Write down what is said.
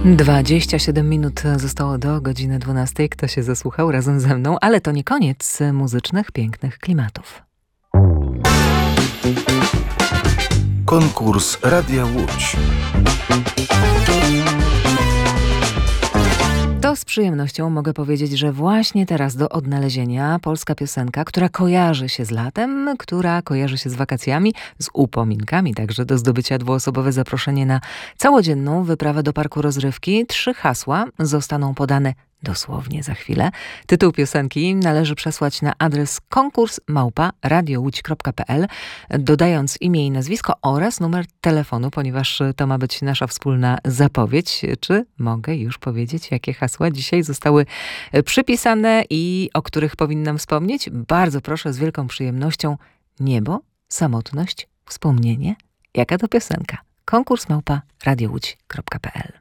27 minut zostało do godziny 12. Kto się zasłuchał razem ze mną, ale to nie koniec muzycznych, pięknych klimatów. Konkurs Radia Łódź. To z przyjemnością mogę powiedzieć, że właśnie teraz do odnalezienia polska piosenka, która kojarzy się z latem, która kojarzy się z wakacjami, z upominkami, także do zdobycia dwuosobowe zaproszenie na całodzienną wyprawę do parku rozrywki. 3 hasła zostaną podane dosłownie za chwilę. Tytuł piosenki należy przesłać na adres konkurs@radiołódź.pl, dodając imię i nazwisko oraz numer telefonu, ponieważ to ma być nasza wspólna zapowiedź. Czy mogę już powiedzieć, jakie hasła dzisiaj zostały przypisane i o których powinnam wspomnieć? Bardzo proszę, z wielką przyjemnością. Niebo, samotność, wspomnienie. Jaka to piosenka? konkurs@radiołódź.pl